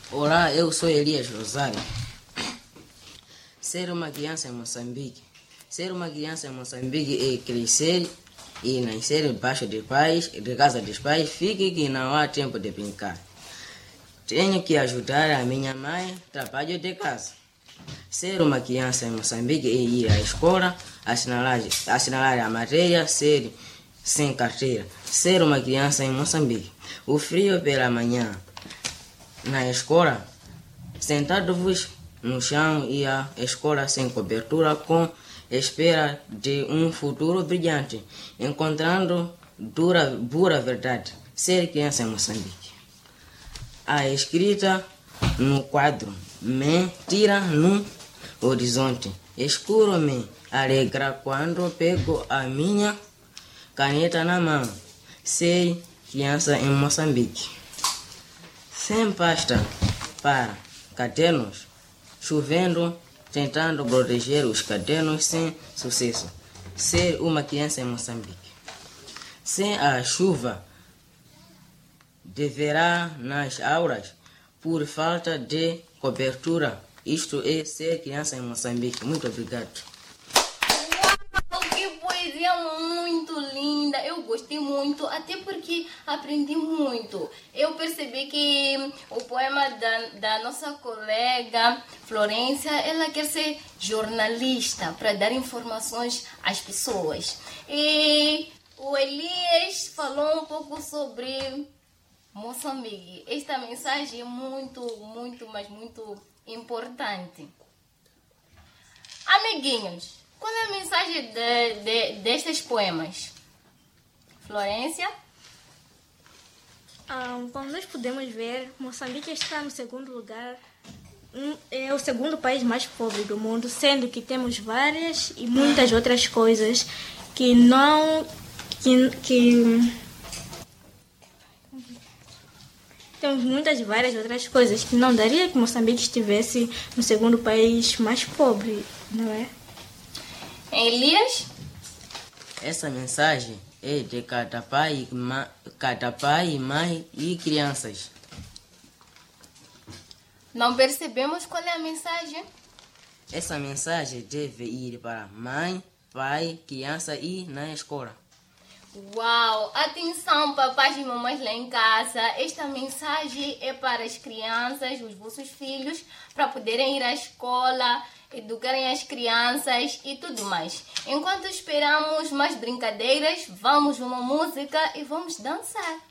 Olá, eu sou Elias Rosário. Ser uma criança em Moçambique. Ser uma criança em Moçambique é crescer e nascer debaixo de casa dos pais, fique que não há tempo de brincar. Tenho que ajudar a minha mãe, trabalho de casa. Ser uma criança em Moçambique é ir à escola, assinalar a matéria, ser sem carteira. Ser uma criança em Moçambique. O frio pela manhã. Na escola, sentados no chão e a escola sem cobertura com espera de um futuro brilhante, encontrando pura verdade. Ser criança em Moçambique. A escrita no quadro, mentira no horizonte. Escuro me alegra quando pego a minha caneta na mão. Ser criança em Moçambique. Sem pasta para cadernos, chovendo, tentando proteger os cadernos sem sucesso. Ser uma criança em Moçambique. Sem a chuva, deverá nas aulas por falta de cobertura. Isto é ser criança em Moçambique. Muito obrigado. Uau, que poesia muito linda! Eu gostei muito, até porque aprendi muito. Eu percebi que o poema da nossa colega Florência, ela quer ser jornalista para dar informações às pessoas. E o Elias falou um pouco sobre Moçambique. Esta mensagem é muito, mas muito importante. Amiguinhos, qual é a mensagem destes poemas? Florência? Como nós podemos ver, Moçambique está no segundo lugar. É o segundo país mais pobre do mundo, sendo que temos várias e muitas outras coisas que não... Temos várias outras coisas que não daria que Moçambique estivesse no segundo país mais pobre, não é? Elias? Essa mensagem é de cada pai, mãe e crianças. Não percebemos qual é a mensagem? Essa mensagem deve ir para mãe, pai, criança e na escola. Uau! Atenção, papais e mamães lá em casa. Esta mensagem é para as crianças, os vossos filhos, para poderem ir à escola, educarem as crianças e tudo mais. Enquanto esperamos mais brincadeiras, vamos uma música e vamos dançar.